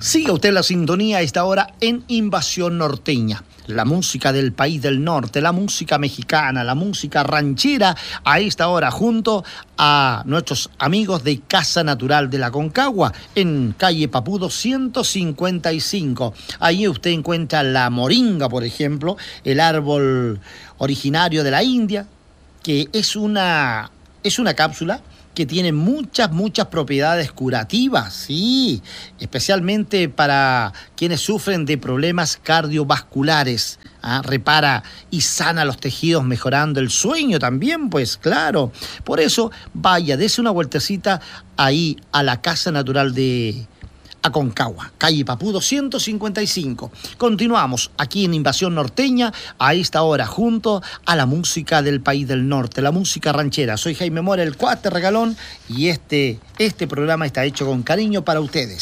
Siga usted la sintonía a esta hora en Invasión Norteña. La música del país del norte, la música mexicana, la música ranchera, a esta hora junto a nuestros amigos de Casa Natural de la Concagua, en calle Papudo 155. Ahí usted encuentra la moringa, por ejemplo, el árbol originario de la India, que es una cápsula que tiene muchas propiedades curativas, sí, especialmente para quienes sufren de problemas cardiovasculares. Repara y sana los tejidos, mejorando el sueño también, pues claro. Por eso, vaya, dese una vueltecita ahí a la Casa Natural de Aconcagua, calle Papudo 155. Continuamos aquí en Invasión Norteña a esta hora junto a la música del país del norte, la música ranchera. Soy Jaime Mora, el Cuate Regalón, y este programa está hecho con cariño para ustedes.